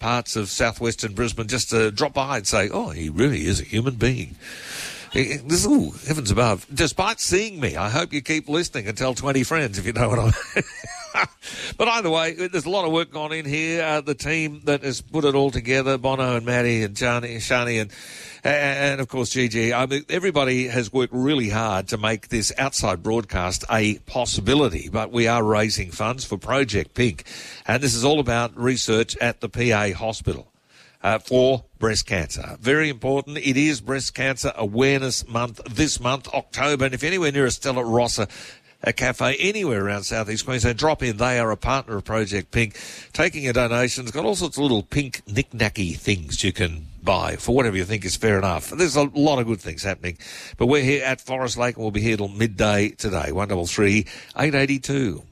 parts of southwestern Brisbane just to drop by and say, oh, he really is a human being. Ooh, heavens above. Despite seeing me, I hope you keep listening and tell 20 friends, if you know what I mean. But either way, there's a lot of work gone in here. The team that has put it all together, Bono and Maddie and Shani and of course Gigi. I mean, everybody has worked really hard to make this outside broadcast a possibility, but we are raising funds for Project Pink. And this is all about research at the PA Hospital. For breast cancer. Very important. It is Breast Cancer Awareness Month this month, October. And if you're anywhere near a Stella Rossa, a cafe anywhere around Southeast Queensland, drop in. They are a partner of Project Pink. Taking a donation. It's got all sorts of little pink knick-knacky things you can buy for whatever you think is fair enough. There's a lot of good things happening. But we're here at Forest Lake and we'll be here till midday today. 133 882.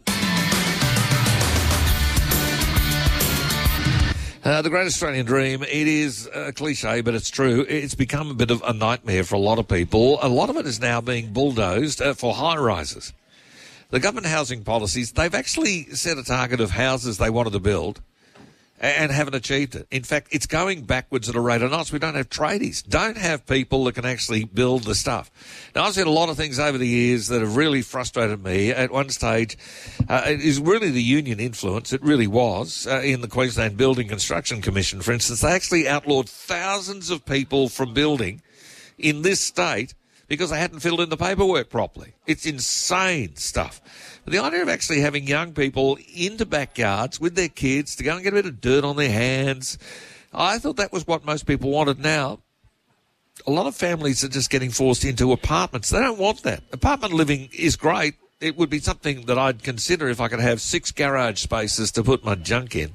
The Great Australian Dream, it is a cliche, but it's true. It's become a bit of a nightmare for a lot of people. A lot of it is now being bulldozed for high-rises. The government housing policies, they've actually set a target of houses they wanted to build and haven't achieved it. In fact, it's going backwards at a rate of knots. We don't have tradies, don't have people that can actually build the stuff. Now, I've said a lot of things over the years that have really frustrated me. At one stage, it is really the union influence. It really was. In the Queensland Building Construction Commission, for instance, they actually outlawed thousands of people from building in this state because they hadn't filled in the paperwork properly. It's insane stuff. The idea of actually having young people into backyards with their kids to go and get a bit of dirt on their hands, I thought that was what most people wanted. Now, a lot of families are just getting forced into apartments. They don't want that. Apartment living is great. It would be something that I'd consider if I could have 6 garage spaces to put my junk in.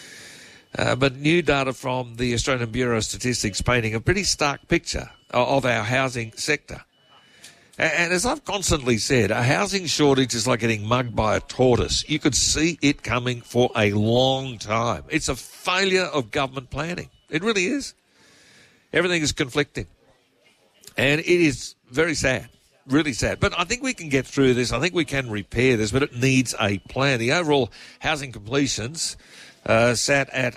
But new data from the Australian Bureau of Statistics painting a pretty stark picture of our housing sector. And as I've constantly said, a housing shortage is like getting mugged by a tortoise. You could see it coming for a long time. It's a failure of government planning. It really is. Everything is conflicting. And it is very sad, really sad. But I think we can get through this. I think we can repair this, but it needs a plan. The overall housing completions sat at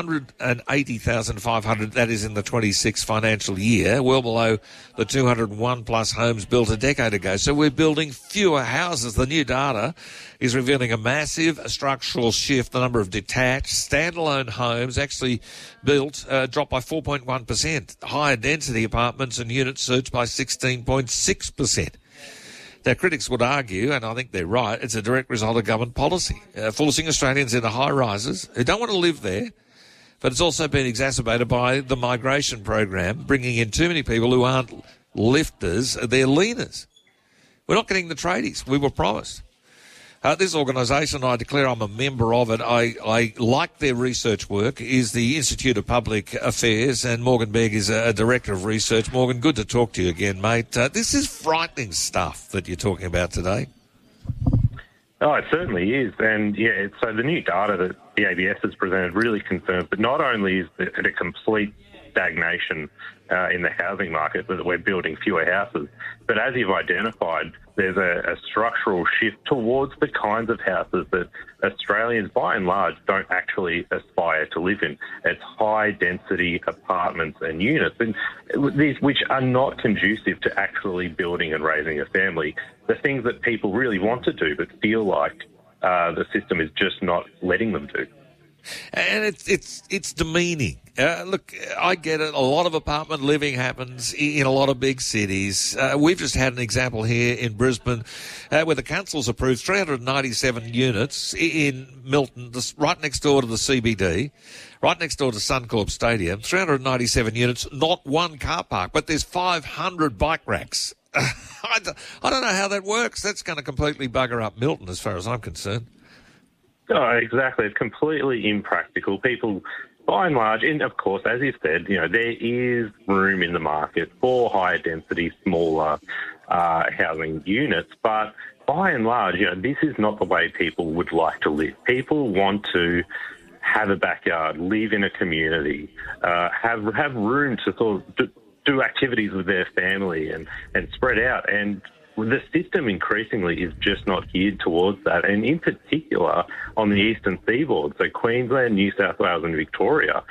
180,500, that is in the 26th financial year, well below the 201 plus homes built a decade ago. So we're building fewer houses. The new data is revealing a massive structural shift. The number of detached, standalone homes actually built dropped by 4.1%. Higher density apartments and units surged by 16.6%. Now, critics would argue, and I think they're right, it's a direct result of government policy, forcing Australians into high-rises who don't want to live there, but it's also been exacerbated by the migration program, bringing in too many people who aren't lifters, they're leaners. We're not getting the tradies we were promised. This organisation, I declare I'm a member of it. I like their research work, is the Institute of Public Affairs, and Morgan Begg is a director of research. Morgan, good to talk to you again, mate. This is frightening stuff that you're talking about today. Oh, it certainly is. And, yeah, so the new data that the ABS has presented really confirms that not only is it a complete stagnation in the housing market, that we're building fewer houses, but as you've identified, there's a structural shift towards the kinds of houses that Australians, by and large, don't actually aspire to live in. It's high-density apartments and units, and these which are not conducive to actually building and raising a family. The things that people really want to do but feel like the system is just not letting them do. And it's demeaning. Look, I get it. A lot of apartment living happens in a lot of big cities. We've just had an example here in Brisbane where the council's approved 397 units in Milton, right next door to the CBD, right next door to Suncorp Stadium, 397 units, not one car park, but there's 500 bike racks. I don't know how that works. That's going to completely bugger up Milton as far as I'm concerned. Oh, exactly. It's completely impractical. People, by and large, and of course, as you said, there is room in the market for higher density, smaller housing units, but by and large, this is not the way people would like to live. People want to have a backyard, live in a community, have room to sort of do activities with their family and spread out. And the system increasingly is just not geared towards that, and in particular on the eastern seaboard, so Queensland, New South Wales and Victoria,